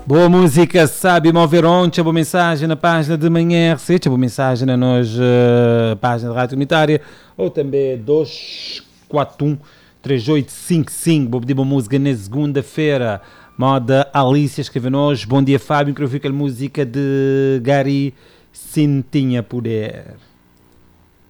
Boa música, sabe mover ontem, boa mensagem na página de manhã RC, boa mensagem na página da Rádio Unitária, ou também 241-3855, vou pedir uma música na segunda-feira, moda Alicia escreve-nos, bom dia Fábio, quero ouvir aquela música de Gary Cintinha Poder.